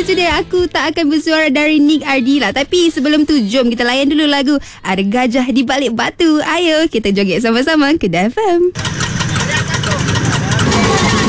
Itu dia Aku Tak Akan Bersuara dari Nick Ardila. Tapi sebelum tu, jom kita layan dulu lagu Ada Gajah di Balik Batu. Ayo kita joget sama-sama ke FM.